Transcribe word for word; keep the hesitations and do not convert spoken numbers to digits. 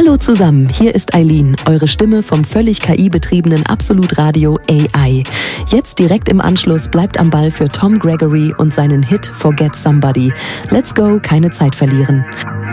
Hallo zusammen, hier ist Eileen, eure Stimme vom völlig K I-betriebenen Absolut-Radio A I. Jetzt direkt im Anschluss bleibt am Ball für Tom Gregory und seinen Hit Forget Somebody. Let's go, keine Zeit verlieren.